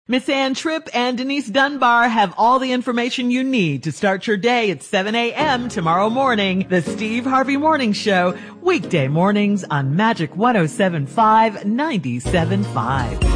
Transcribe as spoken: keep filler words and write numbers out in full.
Miss Ann Tripp and Denise Dunbar have all the information you need to start your day at seven a.m. tomorrow morning. The Steve Harvey Morning Show, weekday mornings on Magic one oh seven point five, ninety-seven point five.